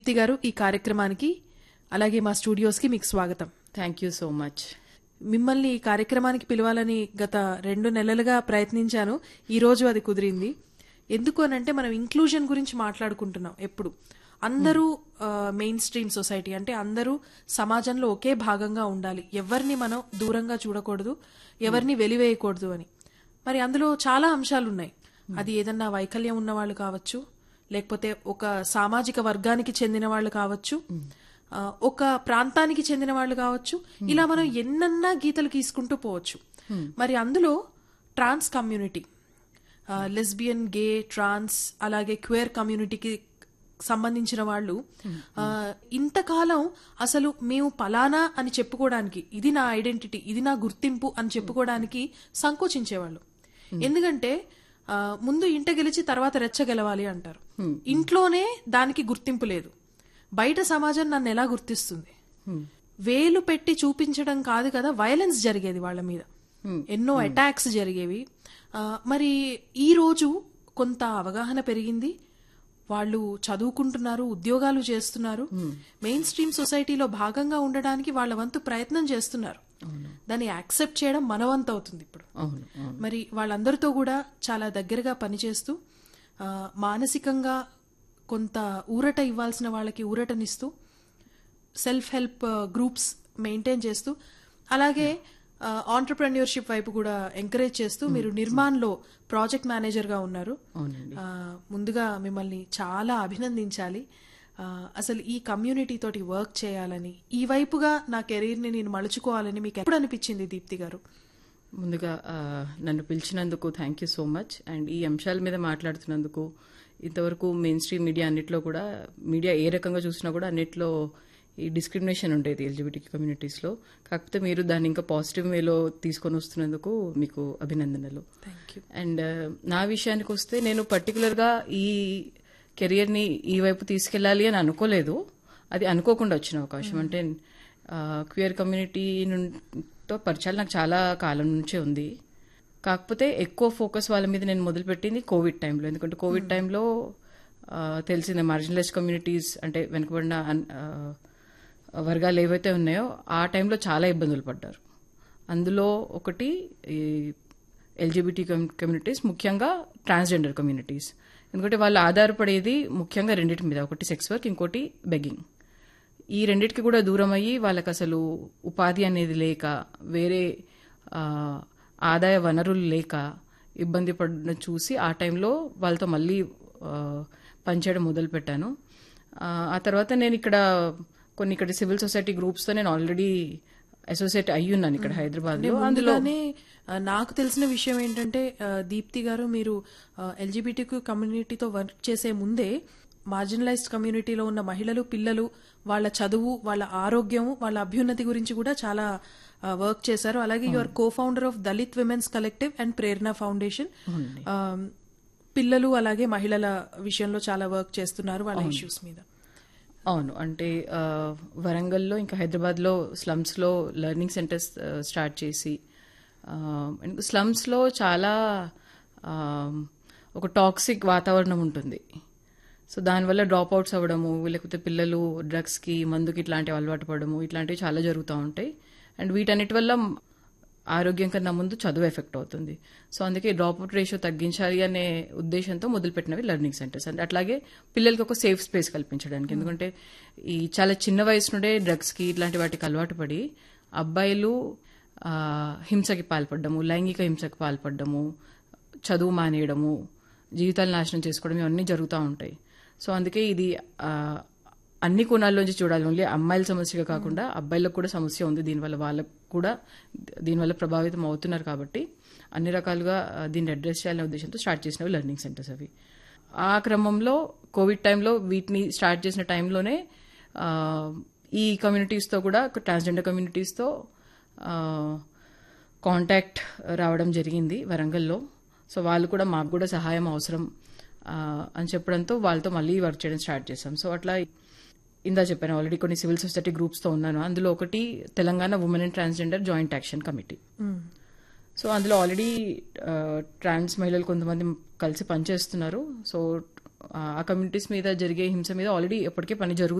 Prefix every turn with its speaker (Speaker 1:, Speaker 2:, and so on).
Speaker 1: దీప్తి గారు, ఈ కార్యక్రమానికి అలాగే మా స్టూడియోస్కి మీకు స్వాగతం.
Speaker 2: Thank you so much.
Speaker 1: మిమ్మల్ని ఈ కార్యక్రమానికి పిలవాలని గత 2 నెలలుగా ప్రయత్నించాను. ఈ రోజు అది కుదిరింది. ఎందుకు అనంటే మనం ఇంక్లూజన్ గురించి మాట్లాడుకుంటున్నాం. ఎప్పుడు అందరూ మెయిన్ స్ట్రీమ్ సొసైటీ అంటే అందరూ సమాజంలో ఒకే భాగంగా ఉండాలి, ఎవరిని మనం దూరంగా చూడకూడదు, ఎవరిని వెలివేయకూడదు అని. మరి అందులో చాలా అంశాలు ఉన్నాయి. అది ఏదన్నా వైకల్యం ఉన్న వాళ్ళు కావచ్చు, లేకపోతే ఒక సామాజిక వర్గానికి చెందిన వాళ్ళు కావచ్చు, ఒక ప్రాంతానికి చెందిన వాళ్ళు కావచ్చు, ఇలా మనం ఎన్నన్నా గీతలు గీసుకుంటూ పోవచ్చు. మరి అందులో ట్రాన్స్ కమ్యూనిటీ, లెస్బియన్, గే, ట్రాన్స్ అలాగే క్వేర్ కమ్యూనిటీకి సంబంధించిన వాళ్ళు ఇంతకాలం అసలు మేము పలానా అని చెప్పుకోవడానికి, ఇది నా ఐడెంటిటీ, ఇది నా గుర్తింపు అని చెప్పుకోవడానికి సంకోచించేవాళ్ళు. ఎందుకంటే ముందు ఇంట గెలిచి తర్వాత రెచ్చ గెలవాలి అంటారు. ఇంట్లోనే దానికి గుర్తింపు లేదు, బయట సమాజం నన్ను ఎలా గుర్తిస్తుంది? వేలు పెట్టి చూపించడం కాదు కదా, వైలెన్స్ జరిగేది వాళ్ళ మీద, ఎన్నో అటాక్స్ జరిగేవి. మరి ఈ రోజు కొంత అవగాహన పెరిగింది, వాళ్ళు చదువుకుంటున్నారు, ఉద్యోగాలు చేస్తున్నారు, మెయిన్ స్ట్రీమ్ సొసైటీలో భాగంగా ఉండడానికి వాళ్ళ వంతు ప్రయత్నం చేస్తున్నారు. దాన్ని యాక్సెప్ట్ చేయడం మన వంతు అవుతుంది ఇప్పుడు. మరి వాళ్ళందరితో కూడా చాలా దగ్గరగా పనిచేస్తూ మానసికంగా కొంత ఊరట ఇవ్వాల్సిన వాళ్ళకి ఊరటనిస్తూ, సెల్ఫ్ హెల్ప్ గ్రూప్స్ మెయింటైన్ చేస్తూ, అలాగే ఆంటర్ప్రెన్యూర్షిప్ వైపు కూడా ఎంకరేజ్ చేస్తూ మీరు నిర్మాణ్లో ప్రాజెక్ట్ మేనేజర్గా ఉన్నారు. ముందుగా మిమ్మల్ని చాలా అభినందించాలి. అసలు ఈ కమ్యూనిటీ తోటి వర్క్ చేయాలని, ఈ వైపుగా నా కెరీర్ని నేను మలుచుకోవాలని మీకు ఎప్పుడు అనిపించింది దీప్తి గారు?
Speaker 2: ముందుగా నన్ను పిలిచినందుకు thank you so much. And ఈ అంశాల మీద మాట్లాడుతున్నందుకు. ఇంతవరకు మెయిన్ స్ట్రీమ్ మీడియా అన్నిట్లో కూడా, మీడియా ఏ రకంగా చూసినా కూడా అన్నిట్లో ఈ డిస్క్రిమినేషన్ ఉండేది ఎల్జిబిటీ కమ్యూనిటీస్లో. కాకపోతే మీరు దాన్ని ఇంకా పాజిటివ్ వేలో తీసుకొని వస్తున్నందుకు మీకు అభినందనలు. అండ్ నా విషయానికి వస్తే, నేను పర్టికులర్గా ఈ కెరియర్ని ఈ వైపు తీసుకెళ్ళాలి అని అనుకోలేదు. అది అనుకోకుండా వచ్చిన అవకాశం. అంటే క్వియర్ కమ్యూనిటీతో పరిచయాలు నాకు చాలా కాలం నుంచే ఉంది. కాకపోతే ఎక్కువ ఫోకస్ వాళ్ళ మీద నేను మొదలుపెట్టింది కోవిడ్ టైంలో. ఎందుకంటే కోవిడ్ టైంలో తెలిసిందే, మార్జినలైజ్ కమ్యూనిటీస్ అంటే వెనుకబడిన వర్గాలు ఏవైతే ఉన్నాయో ఆ టైంలో చాలా ఇబ్బందులు పడ్డారు. అందులో ఒకటి ఈ ఎల్జిబిటీ కమ్యూనిటీస్, ముఖ్యంగా ట్రాన్స్జెండర్ కమ్యూనిటీస్. ఎందుకంటే వాళ్ళు ఆధారపడేది ముఖ్యంగా రెండింటి మీద, ఒకటి సెక్స్ వర్క్, ఇంకోటి బెగ్గింగ్. ఈ రెండింటికి కూడా దూరం అయ్యి వాళ్ళకి అసలు ఉపాధి అనేది లేక, వేరే ఆదాయ వనరులు లేక ఇబ్బంది పడిన చూసి ఆ టైంలో వాళ్ళతో మళ్ళీ పనిచేయడం మొదలుపెట్టాను. ఆ తర్వాత నేను ఇక్కడ సివిల్ సొసైటీ గ్రూప్స్తో నేను ఆల్రెడీ అసోసియేట్ అయ్యి ఉన్నాను ఇక్కడ హైదరాబాద్లో.
Speaker 1: అందులోనే నాకు తెలిసిన విషయం ఏంటంటే, దీప్తి గారు, మీరు ఎల్జిబిటీ కమ్యూనిటీతో వర్క్ చేసే ముందే మార్జినలైజ్డ్ కమ్యూనిటీలో ఉన్న మహిళలు, పిల్లలు, వాళ్ళ చదువు, వాళ్ళ ఆరోగ్యం, వాళ్ళ అభ్యున్నతి గురించి కూడా చాలా వర్క్ చేశారు. అలాగే you are co-founder of Dalit women's collective and Prerana foundation. పిల్లలు అలాగే మహిళల విషయంలో చాలా వర్క్ చేస్తున్నారు వాళ్ళ ఇష్యూస్ మీద.
Speaker 2: అవును, అంటే వరంగల్లో ఇంకా హైదరాబాద్లో స్లమ్స్లో లెర్నింగ్ సెంటర్స్ స్టార్ట్ చేసి, స్లమ్స్లో చాలా ఒక టాక్సిక్ వాతావరణం ఉంటుంది. సో దానివల్ల డ్రాప్ అవుట్స్ అవ్వడము, లేకపోతే పిల్లలు డ్రగ్స్కి, మందుకి ఇట్లాంటివి అలవాటు పడము, ఇట్లాంటివి చాలా జరుగుతూ ఉంటాయి. అండ్ వీటన్నిటి వల్ల ఆరోగ్యం కన్నా ముందు చదువు ఎఫెక్ట్ అవుతుంది. సో అందుకే డ్రాప్ అవుట్ రేషియో తగ్గించాలి అనే ఉద్దేశంతో మొదలుపెట్టినవి లెర్నింగ్ సెంటర్స్. అంటే అట్లాగే పిల్లలకి ఒక సేఫ్ స్పేస్ కల్పించడానికి. ఎందుకంటే ఈ చాలా చిన్న వయసు నుండే డ్రగ్స్కి ఇట్లాంటి వాటికి అలవాటు పడి అబ్బాయిలు హింసకి పాల్పడ్డము, లైంగిక హింసకి పాల్పడ్డము, చదువు మానేయడము, జీవితాలు నాశనం చేసుకోవడం, ఇవన్నీ జరుగుతూ ఉంటాయి. సో అందుకే ఇది అన్ని కోణాల్లోంచి చూడాలి. ఓన్లీ అమ్మాయిల సమస్యగా కాకుండా అబ్బాయిలకు కూడా సమస్య ఉంది, దీనివల్ల వాళ్ళకు కూడా దీనివల్ల ప్రభావితం అవుతున్నారు. కాబట్టి అన్ని రకాలుగా దీన్ని అడ్రస్ చేయాలనే ఉద్దేశంతో స్టార్ట్ చేసినవి లెర్నింగ్ సెంటర్స్ అవి. ఆ క్రమంలో కోవిడ్ టైంలో వీటిని స్టార్ట్ చేసిన టైంలోనే ఈ కమ్యూనిటీస్తో కూడా, ట్రాన్స్జెండర్ కమ్యూనిటీస్తో కాంటాక్ట్ రావడం జరిగింది వరంగల్లో. సో వాళ్ళు కూడా మాకు కూడా సహాయం అవసరం అని చెప్పడంతో వాళ్ళతో మళ్ళీ వర్క్ చేయడం స్టార్ట్ చేశాం. సో అట్లా ఇందా చెప్పాను, ఆల్రెడీ కొన్ని సివిల్ సొసైటీ గ్రూప్స్తో ఉన్నాను. అందులో ఒకటి Telangana women and transgender joint action committee. So అందులో ఆల్రెడీ ట్రాన్స్ మహిళలు కొంతమంది కలిసి పనిచేస్తున్నారు. సో ఆ కమ్యూనిటీస్ మీద జరిగే హింస మీద ఆల్రెడీ ఎప్పటికే పని జరుగుతుంది.